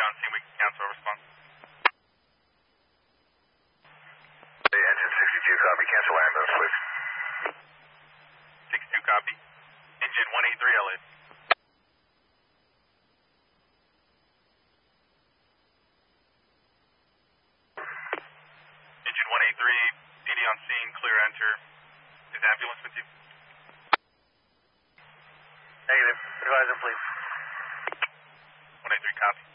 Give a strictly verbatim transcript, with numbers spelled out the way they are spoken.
on scene, we can cancel our response. Hey, engine sixty-two, copy, cancel ambulance, please. sixty-two, copy. Engine one eighty-three, L A. Engine one eighty-three, P D on scene, clear enter. Is ambulance with you? Negative. Advisor, please. one eighty-three, copy.